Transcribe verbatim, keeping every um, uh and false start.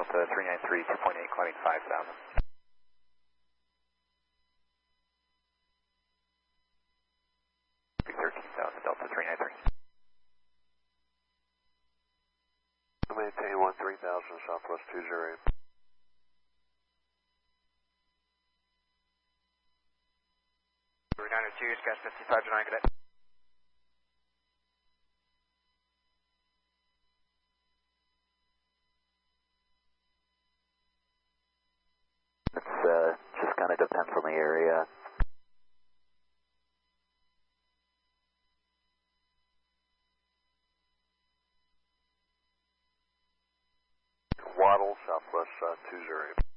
Delta three nine three, two point eight, climbing five thousand. thirteen thousand, Delta three nine three. Maintain one three thousand, Southwest two zero eight. nine oh two, Sky fifty-five to nine, cadet. It's uh, just kind of depends on the area. Waddle, Southwest uh, two zero eight.